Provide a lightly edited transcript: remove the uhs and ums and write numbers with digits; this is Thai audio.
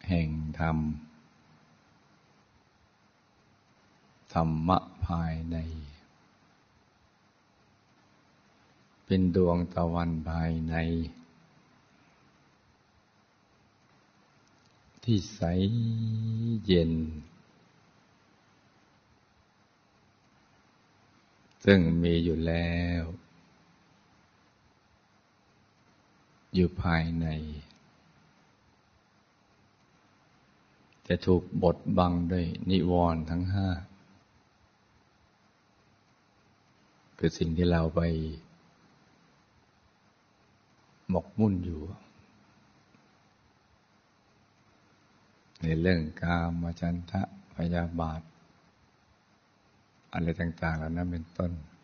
แห่งธรรม ธรรมะภายในเป็นดวงตะวันภายในที่ใสเย็นซึ่งมีอยู่แล้วอยู่ภายในจะถูกบดบังด้วยนิวรณ์ทั้งห้าคือสิ่งที่เราไปหมกมุ่นอยู่ในเรื่องกามฉันทะพยาบาทอะไรต่างๆเหล่านั้นเป็นต้น